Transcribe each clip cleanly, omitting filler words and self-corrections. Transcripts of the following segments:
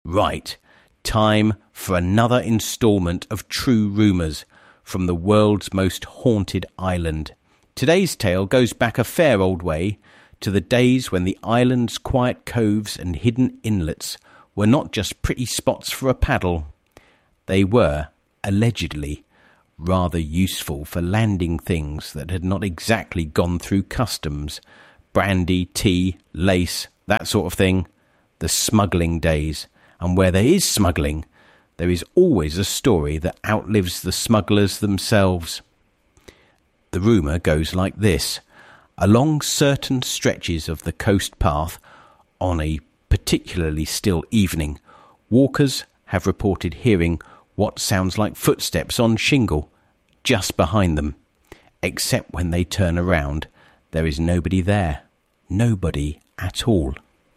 Right, time for another instalment of True Rumours from the world's most haunted island. Today's tale goes back a fair old way to the days when the island's quiet coves and hidden inlets were not just pretty spots for a paddle. They were, allegedly, rather useful for landing things that had not exactly gone through customs. Brandy, tea, lace, that sort of thing. The smuggling days. And where there is smuggling, there is always a story that outlives the smugglers themselves. The rumour goes like this. Along certain stretches of the coast path, on a particularly still evening, walkers have reported hearing what sounds like footsteps on shingle just behind them. Except when they turn around, there is nobody there. Nobody at all.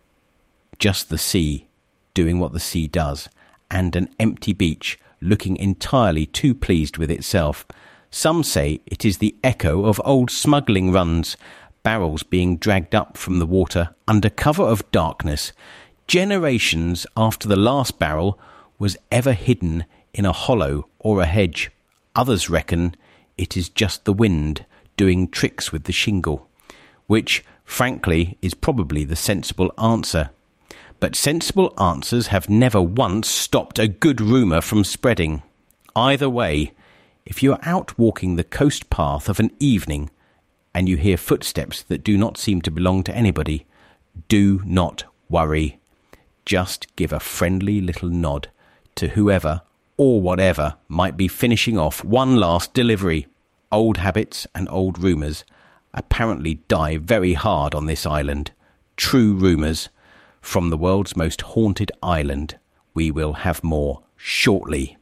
Just the sea doing what the sea does, and an empty beach looking entirely too pleased with itself. Some say it is the echo of old smuggling runs, barrels being dragged up from the water under cover of darkness, generations after the last barrel was ever hidden in a hollow or a hedge. Others reckon it is just the wind doing tricks with the shingle, which, frankly, is probably the sensible answer. But sensible answers have never once stopped a good rumour from spreading. Either way, if you are out walking the coast path of an evening and you hear footsteps that do not seem to belong to anybody, do not worry. Just give a friendly little nod to whoever or whatever might be finishing off one last delivery. Old habits and old rumours apparently die very hard on this island. True rumours from the world's most haunted island. We will have more shortly.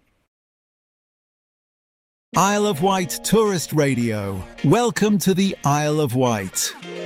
Isle of Wight Tourist Radio. Welcome to the Isle of Wight.